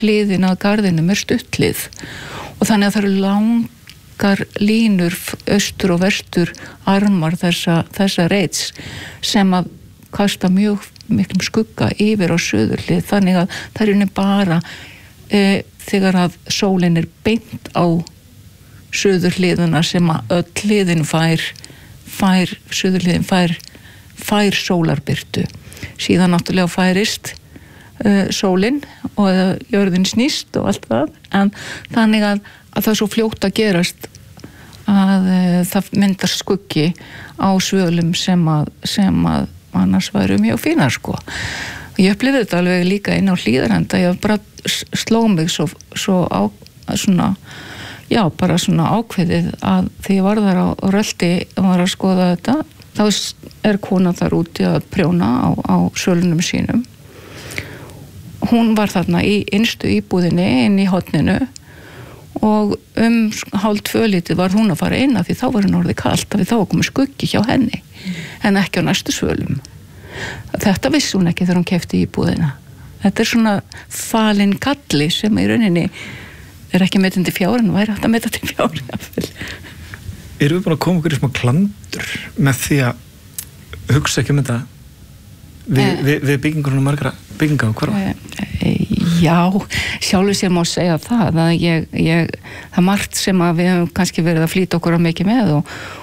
hliðin að garðinum stuttlið og þannig að það eru langar línur austur og vestur armar þessa reits sem að kasta mjög miklum skugga yfir á suðurhlið þannig að það er bara þegar að sólin beint á suðurhliðuna sem að öll hliðin suðurhliðin fær sólarbirtu síðan náttúrulega færist sólin og jörðin snýst og allt það en þannig að það er svo fljótt að gerast að það myndar skuggi á svölum sem að annars væru mjög fínar sko. Ég upplifði þetta alveg líka inn á Hlíðarenda ég bara sló mig svo svona já, bara svona ákveðið að því ég var þar á Rölti og var að skoða þetta þá kona þar úti að prjóna á sölunum sínum hún var þarna í innstu íbúðinni inn í horninu og 1:30 var hún að fara inn af því þá var hún orðið kalt af því þá var komið skuggi hjá henni en ekki á næstu svölum þetta vissi hún ekki þegar hún keypti íbúðina þetta svona falinn galli sem í rauninni ekki metin til fjár en væri hægt að meta til fjár Erum við búin að koma okkur í smá klandur með því að hugsa ekki þetta við byggingunum margra bygginga á hverfa? Já, sjálfur sér má segja það að það margt sem að við höfum kannski verið að flýta okkur á mikið með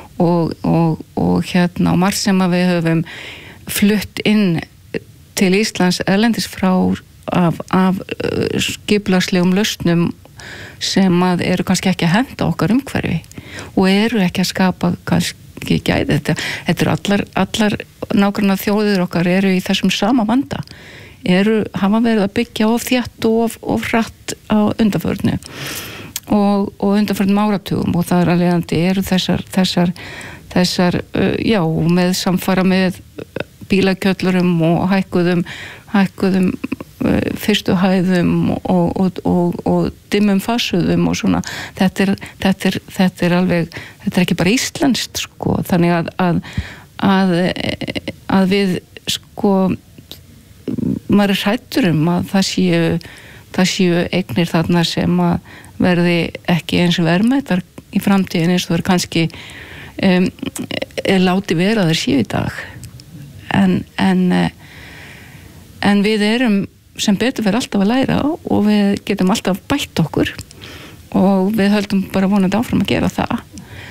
og margt sem að við höfum flutt inn til Íslands erlendis frá af skipulagslegum lausnum sem að eru kannski ekki að henda okkar umhverfi og eru ekki að skapa kannski gæði þetta eru allar nágranna þjóðir okkar eru í þessum sama vanda hafa verið að byggja of þétt og of hratt á undanförnu og undanförnum áratugum og það er alvegandi eru þessar já, með samfara með bílakjöllurum og hækkuðum fyrstu hæðum og dimmum fassuðum og svona þetta er alveg þetta er ekki bara íslenskt sko þannig að við sko maður hræddur að það séu eignir þarna sem að verði ekki eins verðmætar í framtíðin eins og það er kannski láti vera þeir séu í dag en við erum sem betur fyrir alltaf að læra og við getum alltaf bætt okkur og við höldum bara vonandi áfram að gera það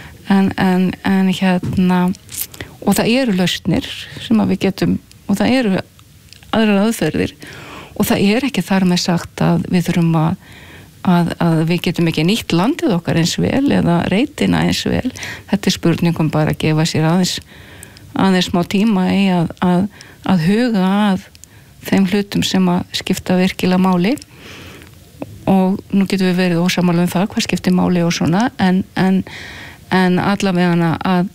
en og það eru lausnir sem að við getum og það eru aðrar aðferðir og það er ekki þar með sagt að við þurfum að við getum ekki nýtt landið okkar eins vel eða reitina eins vel þetta er spurningum bara að gefa sér aðeins smá tíma í að huga að þeim hlutum sem að skipta virkilega máli og nú getum við verið ósammála það hvað skiptir máli og svona en allavega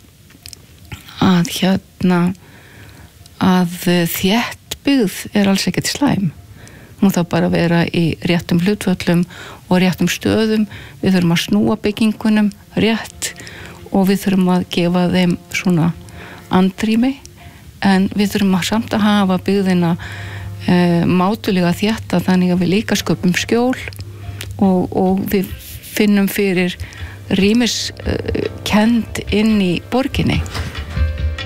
að þéttbyggð er alls ekkert slæm hún þarf bara að vera í réttum hlutföllum og réttum stöðum við þurfum að snúa byggingunum rétt og við þurfum að gefa þeim svona andrými en við þurfum samt að hafa byggðina mátulega þétta þannig að við líka sköpum skjól og við finnum fyrir rýmiskennd inn í borginni